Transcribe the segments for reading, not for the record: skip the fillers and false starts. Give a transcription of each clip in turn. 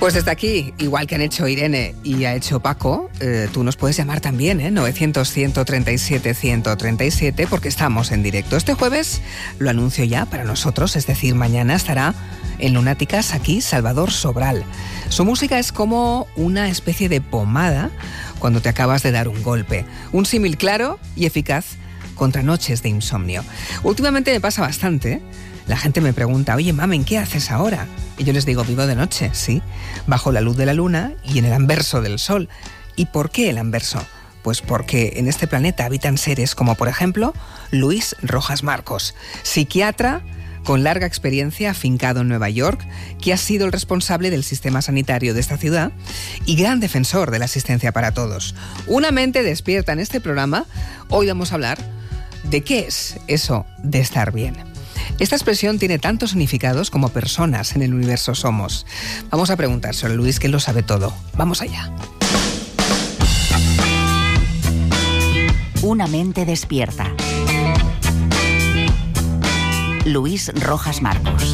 Pues desde aquí, igual que han hecho Irene y ha hecho Paco, tú nos puedes llamar también, 900-137-137, porque estamos en directo. Este jueves lo anuncio ya para nosotros, es decir, mañana estará en Lunáticas aquí Salvador Sobral. Su música es como una especie de pomada cuando te acabas de dar un golpe. Un símil claro y eficaz contra noches de insomnio. Últimamente me pasa bastante. La gente me pregunta, oye, mamen, ¿qué haces ahora? Y yo les digo, vivo de noche, sí, bajo la luz de la luna y en el anverso del sol. ¿Y por qué el anverso? Pues porque en este planeta habitan seres como, por ejemplo, Luis Rojas Marcos, psiquiatra con larga experiencia afincado en Nueva York, que ha sido el responsable del sistema sanitario de esta ciudad y gran defensor de la asistencia para todos. Una mente despierta en este programa. Hoy vamos a hablar de qué es eso de estar bien. Esta expresión tiene tantos significados como personas en el universo somos. Vamos a preguntárselo a Luis, que lo sabe todo. Vamos allá. Una mente despierta. Luis Rojas Marcos.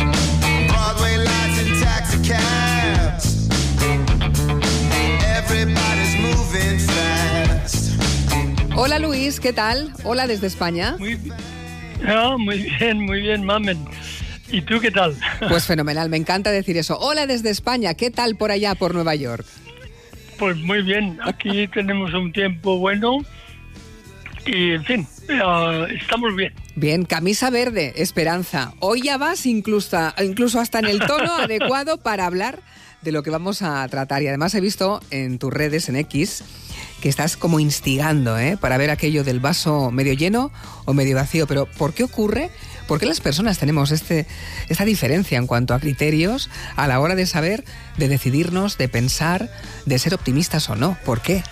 Hola Luis, ¿qué tal? Hola desde España. Muy bien, mamen. ¿Y tú qué tal? Pues fenomenal, me encanta decir eso. Hola desde España, ¿qué tal por allá, por Nueva York? Pues muy bien, aquí tenemos un tiempo bueno y, en fin, estamos bien. Bien, camisa verde, esperanza. Hoy ya vas incluso hasta en el tono adecuado para hablar de lo que vamos a tratar. Y además he visto en tus redes, en X, que estás como instigando, para ver aquello del vaso medio lleno o medio vacío. Pero ¿por qué ocurre? ¿Por qué las personas tenemos esta diferencia en cuanto a criterios a la hora de saber, de decidirnos, de pensar, de ser optimistas o no? ¿Por qué?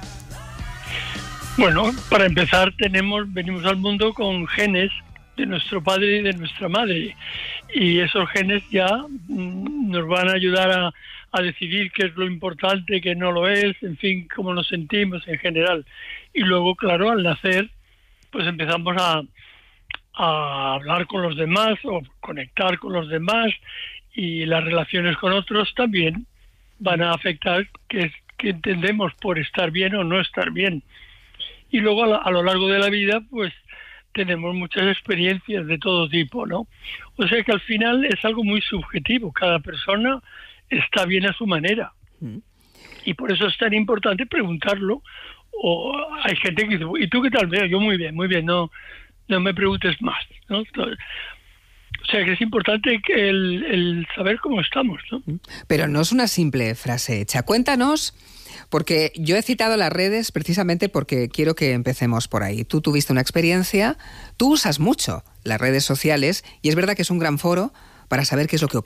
Bueno, para empezar venimos al mundo con genes de nuestro padre y de nuestra madre, y esos genes ya nos van a ayudar a decidir qué es lo importante, qué no lo es, en fin, cómo nos sentimos en general. Y luego, claro, al nacer, pues empezamos a hablar con los demás o conectar con los demás, y las relaciones con otros también van a afectar qué entendemos por estar bien o no estar bien. Y luego a lo largo de la vida, pues tenemos muchas experiencias de todo tipo, ¿no? O sea que al final es algo muy subjetivo. Cada persona está bien a su manera. Y por eso es tan importante preguntarlo. O hay gente que dice, ¿y tú qué tal? Yo muy bien, no me preguntes más, ¿no? O sea que es importante que el saber cómo estamos, ¿no? Pero no es una simple frase hecha. Cuéntanos, porque yo he citado las redes precisamente porque quiero que empecemos por ahí. Tú tuviste una experiencia, tú usas mucho las redes sociales y es verdad que es un gran foro para saber qué es lo que opinas.